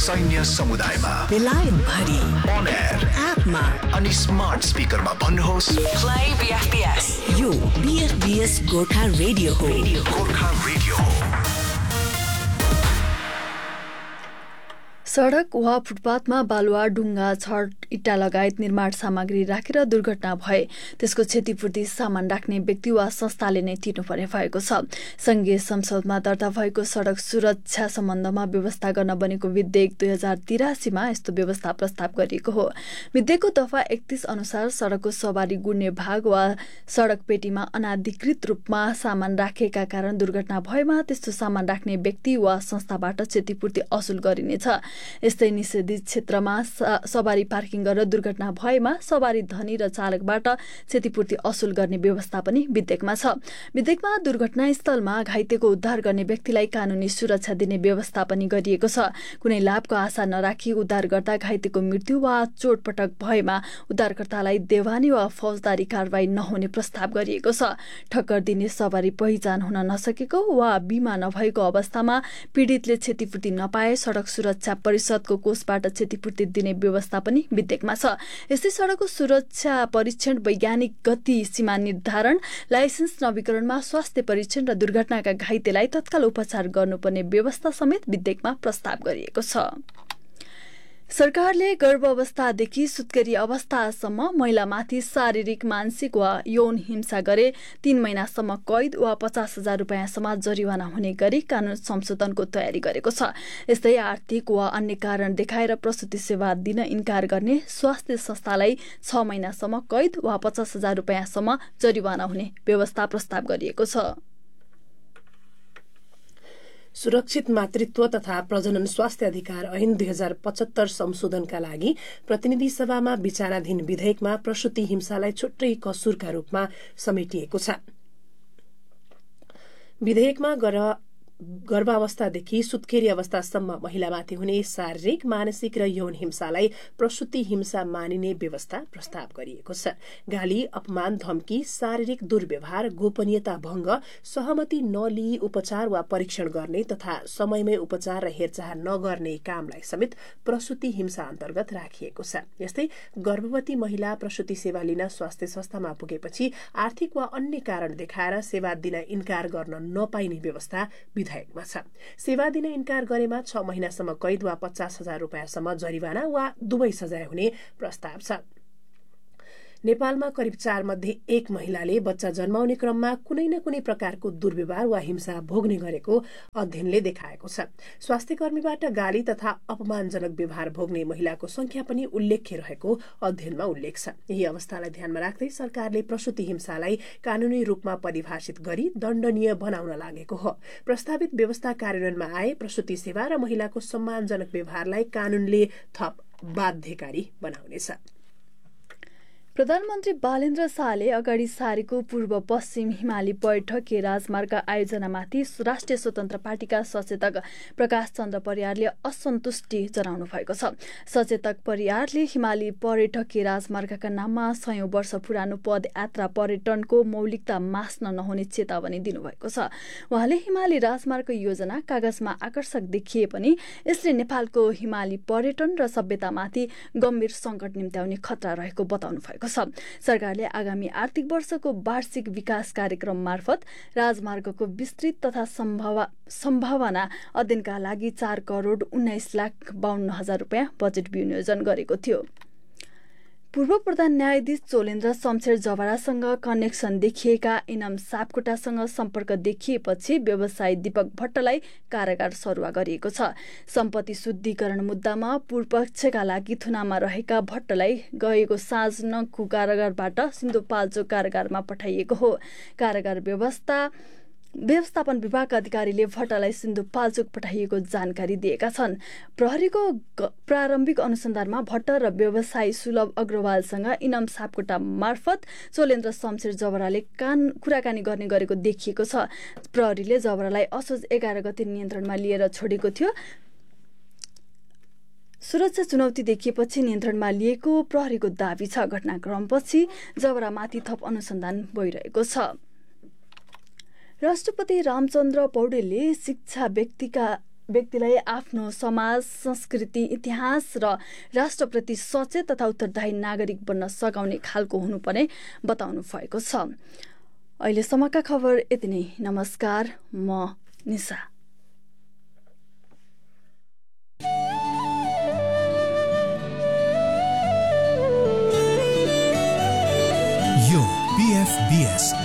सैन्य समुदायमा, बेलायत भरि, on air, एपमा अनि स्मार्ट स्पिकरमा भन्नुहोस् प्ले बीएफबीएस। यो बीएफबीएस गोर्खा रेडियो हो। गोर्खा रेडियो हो। सडक वा फुटपाथमा बालुवा, ढुङ्गा, छड, इट्टा लगायत निर्माण सामग्री राखेर दुर्घटना भए त्यसको क्षतिपूर्ति सामान राख्ने व्यक्ति वा संस्थाले नै तिर्नुपर्ने भएको छ। संघीय संसदमा दर्ता भएको सडक सुरक्षा सम्बन्धमा व्यवस्था गर्न बनेको विधेयक 2083 मा यस्तो व्यवस्था प्रस्ताव गरिएको हो। विधेयकको दफा 31 अनुसार सडकको सवारी गुड्ने भाग वा सडक पेटीमा अनाधिकृत रूपमा सामान राखेका कारण दुर्घटना भएमा त्यस्तो सामान राख्ने व्यक्ति वा संस्थाबाट क्षतिपूर्ति असुल गरिनेछ। यस्तै निषेधित क्षेत्रमा सवारी पार्किङ गरेर दुर्घटना भएमा सवारी धनी र चालकबाट क्षतिपूर्ति असुल गर्ने व्यवस्था पनि विधेयकमा छ। विधेयकमा दुर्घटनास्थलमा घाइतेको उद्धार गर्ने व्यक्तिलाई कानूनी सुरक्षा दिने व्यवस्था पनि गरिएको छ। कुनै लाभको आशा नराखी उद्धार गर्दा घाइतेको मृत्यु वा चोटपटक भएमा उद्धारकर्तालाई देवानी वा फौजदारी कारवाही नहुने प्रस्ताव गरिएको छ। ठक्कर दिने सवारी पहिचान हुन नसकेको वा बीमा नभएको अवस्थामा पीडितले क्षतिपूर्ति नपाए सडक सुरक्षा परिषदको कोषबाट क्षतिपूर्ति दिने व्यवस्था पनि विधेयकमा छ। यस्तै सडकको सुरक्षा परीक्षण, वैज्ञानिक गति सीमा निर्धारण, लाइसेन्स नवीकरणमा स्वास्थ्य परीक्षण र दुर्घटनाका घाइतेलाई तत्काल उपचार गर्नुपर्ने व्यवस्था समेत विधेयकमा प्रस्ताव गरिएको छ। सरकारले गर्भावस्थादेखि सुत्केरी अवस्थासम्म महिलामाथि शारीरिक, मानसिक वा यौन हिंसा गरे 3 महिनासम्म कैद वा 50,000 रुपियाँसम्म जरिवाना हुने गरी कानून संशोधनको तयारी गरेको छ। यस्तै आर्थिक वा अन्य कारण देखाएर प्रसुति सेवा दिन इन्कार गर्ने स्वास्थ्य संस्थालाई 6 महिनासम्म कैद वा 50,000 रुपियाँसम्म जरिवाना हुने व्यवस्था प्रस्ताव गरिएको छ। सुरक्षित मातृत्व तथा प्रजनन स्वास्थ्य अधिकार ऐन 2075 संशोधनका लागि प्रतिनिधि सभामा विचाराधीन विधेयकमा प्रसुति हिंसालाई छुट्टै कसुरका रूपमा समेटिएको छ। विधेयकमा गर्भावस्थादेखि सुत्केरी अवस्थासम्म महिलामाथि हुने शारीरिक, मानसिक र यौन हिंसालाई प्रसुति हिंसा मानिने व्यवस्था प्रस्ताव गरिएको छ। गाली, अपमान, धम्की, शारीरिक दुर्व्यवहार, गोपनीयता भंग, सहमति नलिई उपचार वा परीक्षण गर्ने तथा समयमै उपचार र हेरचाह नगर्ने कामलाई समेत प्रसुति हिंसा अन्तर्गत राखिएको छ। यस्तै गर्भवती महिला प्रसुति सेवा लिन स्वास्थ्य संस्थामा पुगेपछि आर्थिक वा अन्य कारण देखाएर सेवा दिन इन्कार गर्न नपाइने व्यवस्था विधेयकमा छ। सेवा दिन इन्कार गरेमा 6 महिनासम्म कैद वा 50,000 रुपियाँसम्म जरिवाना वा दुवै सजाय हुने प्रस्ताव छ। नेपालमा करिब 4 मध्ये 1 महिलाले बच्चा जन्माउने क्रममा कुनै न कुनै प्रकारको दुर्व्यवहार वा हिंसा भोग्ने गरेको अध्ययनले देखाएको छ। स्वास्थ्यकर्मीबाट गाली तथा अपमानजनक व्यवहार भोग्ने महिलाको संख्या पनि उल्लेख्य रहेको अध्ययनमा उल्लेख छ। यही अवस्थालाई ध्यानमा राख्दै सरकारले प्रसुति हिंसालाई कानूनी रूपमा परिभाषित गरी दण्डनीय बनाउन लागेको हो। प्रस्तावित व्यवस्था कार्यान्वयनमा आए प्रसुति सेवा र महिलाको सम्मानजनक व्यवहारलाई कानूनले थप बाध्यकारी बनाउनेछ। प्रधानमन्त्री बालेन्द्र शाहले अगाडि सारेको पूर्व पश्चिम हिमाली पर्यटकीय राजमार्ग आयोजनामाथि राष्ट्रिय स्वतन्त्र पार्टीका सचेतक प्रकाश चन्द्र परियारले असन्तुष्टि जनाउनु भएको छ। सचेतक परियारले हिमाली पर्यटकीय राजमार्गका नाममा 100 वर्ष पुरानो पदयात्रा पर्यटनको मौलिकता मास्न नहुने चेतावनी दिनुभएको छ। उहाँले हिमाली राजमार्ग योजना कागजमा आकर्षक देखिए पनि यसले नेपालको हिमाली पर्यटन र सभ्यतामाथि गम्भीर सङ्कट निम्त्याउने खतरा रहेको बताउनु भएको छ। सरकारले आगामी आर्थिक वर्षको वार्षिक विकास कार्यक्रम मार्फत राजमार्गको विस्तृत तथा सम्भावना अध्ययनका लागि 4,19,52,000 रुपियाँ बजेट विनियोजन गरेको थियो। पूर्व प्रधान न्यायाधीश चोलेन्द्र शमशेर जवरासँग कनेक्सन देखिएका इनम सापकोटासँग सम्पर्क देखिएपछि व्यवसायी दीपक भट्टलाई कारागार सरुवा गरिएको छ। सम्पत्ति शुद्धिकरण मुद्दामा पूर्वपक्षका लागि थुनामा रहेका भट्टलाई गएको साँझ नक्कु कारागारबाट सिन्धुपाल्चोक कारागारमा पठाइएको हो। कारागार व्यवस्थापन विभागका अधिकारीले भट्टलाई सिन्धुपाल्चोक पठाइएको जानकारी दिएका छन्। प्रहरीको प्रारम्भिक अनुसन्धानमा भट्ट र व्यवसायी सुलभ अग्रवालसँग इनम सापकोटा मार्फत चोलेन्द्र शमशेर जवराले कुराकानी गर्ने गरेको देखिएको छ। प्रहरीले जवरालाई असोज 11 गते नियन्त्रणमा लिएर छोडेको थियो। सुरक्षा चुनौती देखिएपछि नियन्त्रणमा लिएको प्रहरीको दाबी छ। घटनाक्रमपछि जवरामाथि थप अनुसन्धान भइरहेको छ। राष्ट्रपति रामचन्द्र पौडेलले शिक्षा व्यक्तिका व्यक्तिलाई आफ्नो समाज, संस्कृति, इतिहास र राष्ट्रप्रति सचेत तथा उत्तरदायी नागरिक बन्न सघाउने खालको हुनुपर्ने बताउनु भएको छ। अहिलेसम्मका खबर यति नै। नमस्कार, म निशा। यो BFBS